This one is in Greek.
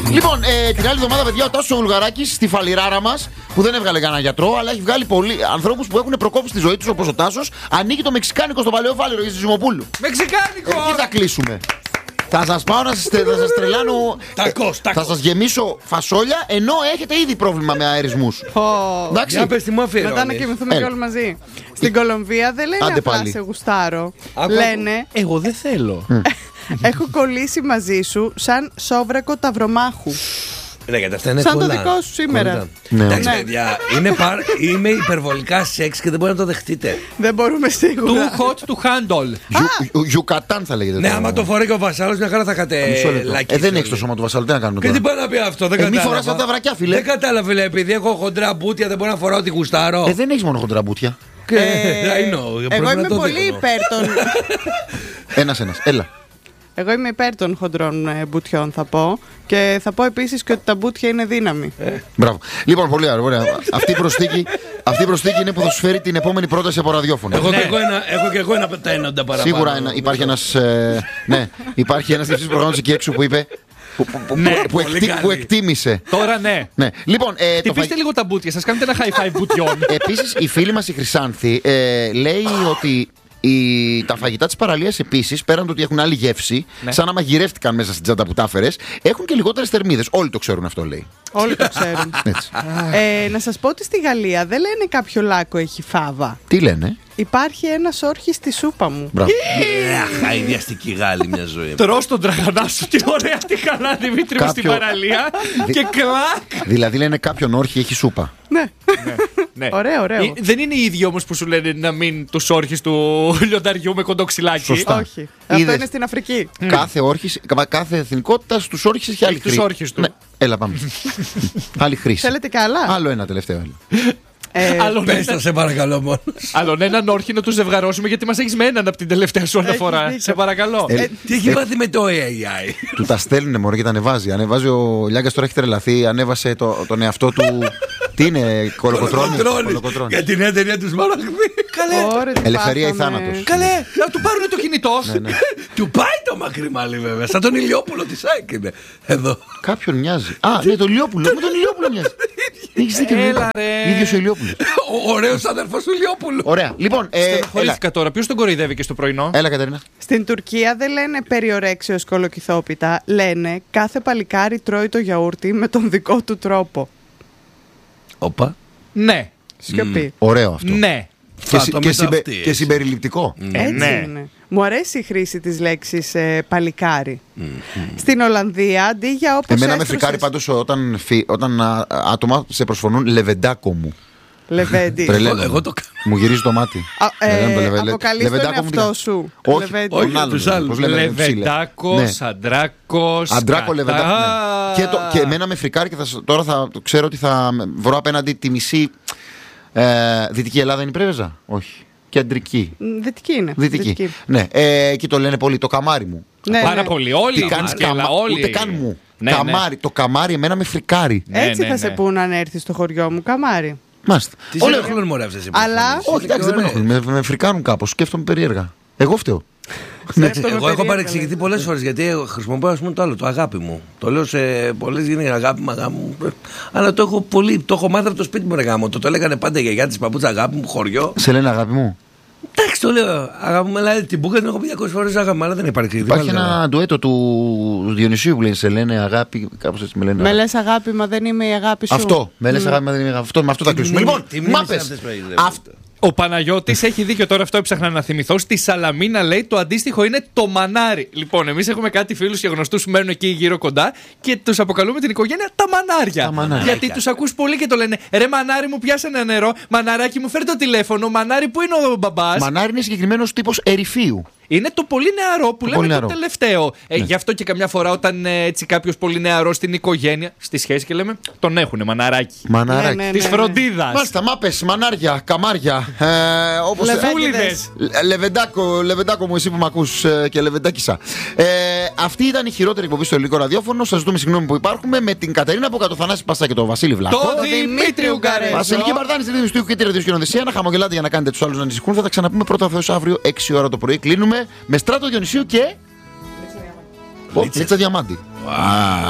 Λοιπόν, την άλλη εβδομάδα, παιδιά, ο Τάσος Βουλγαράκης στη φαλιράρα μας, που δεν έβγαλε κανένα γιατρό, αλλά έχει βγάλει πολλοί ανθρώπους που έχουν προκόψει τη ζωή τους, όπως ο Τάσος, ανοίγει το μεξικάνικο στο Παλαιό Φάληρο για τη Ζυμοπούλου. Μεξικάνικο! Εκεί θα κλείσουμε. Θα σας πάω να σας τρελάνω. Θα σας γεμίσω φασόλια, ενώ έχετε ήδη πρόβλημα με αερισμούς. Εντάξει. Μετά να κοιμηθούμε και όλοι μαζί. Στην Κολομβία δεν λένε απλά σε γουστάρω. Λένε εγώ δεν θέλω. έχω κολλήσει μαζί σου σαν σόβρακο ταυρομάχου. Ναι, γιατί αυτά είναι σαν το δικό σου σήμερα. Εντάξει, παιδιά, είμαι υπερβολικά σεξ και δεν μπορείτε να το δεχτείτε. Δεν μπορούμε σίγουρα. Too hot to handle. Γιουκατάν θα λέγεται. Ναι, άμα το φοράει και ο Βασάλος, μια χαρά θα κατελακίσει. Δεν έχει το σώμα του Βασάλου, τι να κάνουμε τώρα. Και τι πάει να πει αυτό, δεν κατάλαβα. Μη φοράς αυτά τα βρακιά, φίλε. Δεν κατάλαβα, φίλε, επειδή έχω χοντρά μπούτια, δεν μπορώ να φοράω τη γουστάρω. Δεν έχει μόνο χοντρά μπούτια. Εγώ είμαι πολύ υπέρ των. Ένας, έλα. Εγώ είμαι υπέρ των χοντρών μπουτιών, θα πω. Και θα πω επίσης και ότι τα μπουτια είναι δύναμη. Μπράβο. Λοιπόν, πολύ ωραία. Αυτή η προσθήκη είναι που θα σου φέρει την επόμενη πρόταση από ραδιόφωνο. Έχω και εγώ ένα πεταίνοντα παραπάνω. Σίγουρα υπάρχει ένας. Ναι, υπάρχει ένας διευθυντής προγράμματος εκεί έξω που είπε. Που εκτίμησε. Τώρα ναι. Λοιπόν, χτυπήστε λίγο τα μπουτια σας, κάνετε ένα high five μπουτιών. Επίσης η φίλη μας η Χρυσάνθη λέει ότι τα φαγητά της παραλίας επίσης, πέραν του ότι έχουν άλλη γεύση, σαν να μαγειρεύτηκαν μέσα στην τσάντα που τα έφερες, έχουν και λιγότερες θερμίδες. Όλοι το ξέρουν αυτό, λέει. Όλοι το ξέρουν. Να σας πω ότι στη Γαλλία δεν λένε κάποιο λάκκο έχει φάβα. Τι λένε? Υπάρχει ένας όρχης στη σούπα μου. Χαϊδιαστική Γάλλη μια ζωή. Τρως τον τραγανά σου, τι ωραία, τι καλά, Δημήτρη μου, στην παραλία. Και κλακ. Δηλαδή λένε κάποιον όρχη έχει σούπα. Ναι. Ωραίο. Δεν είναι οι ίδιοι όμως που σου λένε να μην τους όρχεις του λιονταριού με κοντό ξυλάκι. Σωστά. Όχι. Αυτό είναι στην Αφρική. Κάθε εθνικότητα στους όρχες έχει άλλη χρήση. Τους όρχες του. Έλα, πάμε. Άλλη χρήση. Θέλετε και άλλα? Άλλο ένα τελευταίο. Πες το, σε παρακαλώ μόνο. Άλλον έναν όρχη να του ζευγαρώσουμε, γιατί μας έχεις με έναν από την τελευταία σου αναφορά. Σε παρακαλώ. Τι έχει μάθει με το AI? Του τα στέλνουνε μωρέ και τα ανεβάζει. Ανεβάζει ο Λιάγκας, τώρα έχει τρελαθεί. Ανέβασε τον εαυτό του. Τι είναι, κολοκοτρώνη? Για την εταιρεία του Σμαραγδί. Καλέ. Ελευθερία ή θάνατος. Καλέ, να του πάρουν το κινητό. Του πάει το μακριμάλι βέβαια. Σαν τον Ηλιόπουλο τη ΑΕΚ είναι. Εδώ. Κάποιον μοιάζει. Ναι, τον Ηλιόπουλο. Με τον Ηλιόπουλο μοιάζει. Έχεις δίκιο. Ίδιος ο Ηλιόπουλος. Ο ωραίος αδερφός του Ηλιόπουλου. Ωραία. Λοιπόν, στενοχωρήθηκα τώρα. Ποιος τον κοροϊδεύει και στο πρωινό? Έλα, Κατερίνα. Στην Τουρκία δεν λένε περιορέξεως κολοκυθόπιτα. Λένε κάθε παλικάρι τρώει το γιαούρτι με τον δικό του τρόπο. Οπα. Ναι. Σιωπή. Ωραίο αυτό. Ναι. Και συμπεριληπτικό. Έτσι είναι. Μου αρέσει η χρήση της λέξης παλικάρι. Στην Ολλανδία, αντί για όπως εμένα με φρικάρει πάντως όταν άτομα σε προσφωνούν λεβεντάκο μου. Λεβέντι. Εγώ το κάνω. Μου γυρίζει το μάτι. Αποκαλείς τον εαυτό σου. Όχι, τους άλλους. Λεβεντάκος, αντράκος. Αντράκο, λεβεντάκο. Και εμένα με φρικάρει και τώρα θα ξέρω ότι θα βρω απέναντι τη μισή. Δυτική Ελλάδα είναι η Πρέβεζα? Όχι. Κεντρική. Δυτική είναι. Δυτική. Ναι, εκεί το λένε πολύ. Το καμάρι μου. Πάρα πολύ. Όλοι ούτε καν μου. Καμάρι. Το καμάρι εμένα με φρικάρει. Έτσι θα σε πούν αν έρθει στο χωριό μου, καμάρι. Μάλιστα. Τι σε ενοχλούν μωρέ αυτές οι Αλλά. Όχι, εντάξει, δεν με ενοχλούν. Με φρικάρουν κάπως. Σκέφτομαι περίεργα. Εγώ φταίω. Εγώ έχω παρεξηγηθεί πολλές φορές γιατί χρησιμοποιώ ας πούμε το άλλο, το αγάπη μου. Το λέω σε πολλές γυναίκες, αγάπη μου. Αλλά το έχω μάθει από το σπίτι μου, ρε γάμο. Το έλεγανε πάντα η γιαγιά της παππούτσα, αγάπη μου, χωριό. Σε λένε αγάπη μου. Εντάξει, το λέω. Αγάπη μου, αλλά την μπουκα την έχω πει 200 φορές αγάπη μου, αλλά δεν υπάρχει. Υπάρχει ένα ντουέτο του Διονυσίου που λέει σε λένε αγάπη, κάπως έτσι με λένε. Με λες αγάπη, μα δεν είμαι η αγάπη σου. Αυτό. Με λες αγάπη, μα δεν είμαι η αγάπη. Με αυτό θα κλείσουμε. Λοιπόν, μάπες. Ο Παναγιώτης έχει δίκιο, τώρα αυτό έψαχνα να θυμηθώ. Στη Σαλαμίνα λέει το αντίστοιχο είναι το μανάρι. Λοιπόν, εμείς έχουμε κάτι φίλους και γνωστούς που μένουν εκεί γύρω κοντά και τους αποκαλούμε την οικογένεια τα μανάρια. Γιατί τους ακούς πολύ και το λένε ρε μανάρι μου, πιάσε ένα νερό. Μαναράκι μου, φέρ το τηλέφωνο. Μανάρι, που είναι ο μπαμπάς? Μανάρι είναι συγκεκριμένος τύπος ερυφίου. Είναι το πολύ νεαρό που λέμε το τελευταίο. Γι' αυτό και καμιά φορά όταν έτσι κάποιος πολύ νεαρό στην οικογένεια, στη σχέση και λέμε τον έχουνε μαναράκι. Μαναράκι. Της φροντίδας. Μάλιστα, μάπες, μανάρια, καμάρια. Όπως Λεβέντιδες. Λεβεντάκο μου, εσύ που μ' ακούς και λεβεντάκησα. Αυτή ήταν η χειρότερη εκπομπή στο ελληνικό ραδιόφωνο. Σας ζητούμε συγγνώμη που υπάρχουμε. Με την Κατερίνα Ποκατο, Θανάση Πασά και τον Βασίλη Βλάχο. Το Δημήτρη Ουγγαρέζο. Βασιλική Μπαρδάνη στη ρύθμιση του ήχου και τη ραδιοσκηνοδεσία. Να χαμογελάτε για να κάνετε τους άλλους να ανησυχούν. Θα τα ξαναπούμε πρώτα Θεός αύριο 6 ώρα το πρωί. Κλείνουμε με Στράτο Διονυσίου και Λίτσα Διαμάντη.